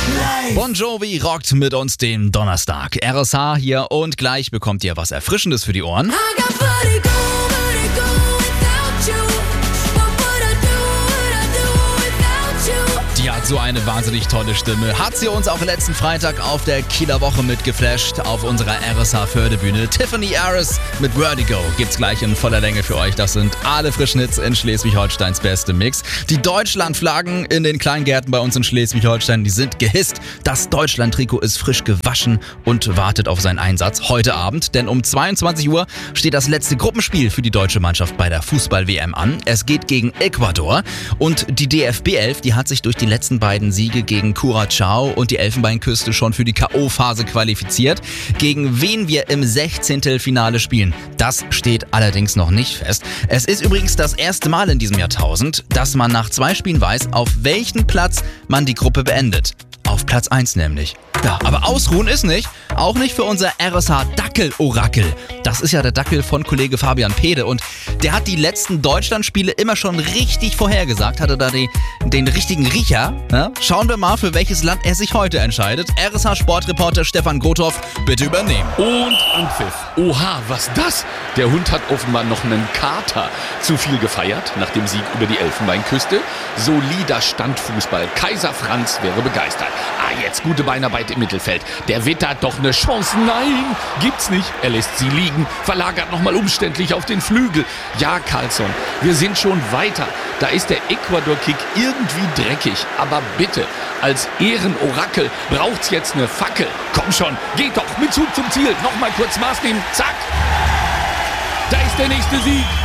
Bon Jovi rockt mit uns den Donnerstag. RSH hier und gleich bekommt ihr was Erfrischendes für die Ohren. Die hat so eine wahnsinnig tolle Stimme. Hat sie uns auch letzten Freitag auf der Kieler Woche mitgeflasht auf unserer RSH Fördebühne. Tiffany Harris mit Vertigo gibt's gleich in voller Länge für euch. Das sind alle frischen Hits in Schleswig-Holsteins beste Mix. Die Deutschlandflaggen in den Kleingärten bei uns in Schleswig-Holstein, die sind gehisst. Das Deutschland-Trikot ist frisch gewaschen und wartet auf seinen Einsatz heute Abend. Denn um 22 Uhr steht das letzte Gruppenspiel für die deutsche Mannschaft bei der Fußball-WM an. Es geht gegen Ecuador und die DFB 11, die hat sich durch die letzten beiden Siege gegen Curaçao und die Elfenbeinküste schon für die K.O.-Phase qualifiziert. Gegen wen wir im 16. Finale spielen, das steht allerdings noch nicht fest. Es ist übrigens das erste Mal in diesem Jahrtausend, dass man nach 2 Spielen weiß, auf welchen Platz man die Gruppe beendet. Auf Platz 1 nämlich. Ja, aber ausruhen ist nicht. Auch nicht für unser RSH-Dackel-Orakel. Das ist ja der Dackel von Kollege Fabian Pede und der hat die letzten Deutschlandspiele immer schon richtig vorhergesagt. Hatte da den richtigen Riecher. Ja? Schauen wir mal, für welches Land er sich heute entscheidet. RSH-Sportreporter Stefan Grothoff, bitte übernehmen. Und Anpfiff. Oha, was das? Der Hund hat offenbar noch einen Kater. Zu viel gefeiert nach dem Sieg über die Elfenbeinküste. Solider Standfußball. Kaiser Franz wäre begeistert. Jetzt gute Beinarbeit im Mittelfeld. Der wittert doch eine Chance. Nein, gibt's nicht. Er lässt sie liegen, verlagert nochmal umständlich auf den Flügel. Ja, Karlsson, wir sind schon weiter. Da ist der Ecuador-Kick irgendwie dreckig. Aber bitte, als Ehrenorakel braucht's jetzt eine Fackel. Komm schon, geht doch mit Zug zum Ziel. Nochmal kurz Maß nehmen. Zack. Da ist der nächste Sieg.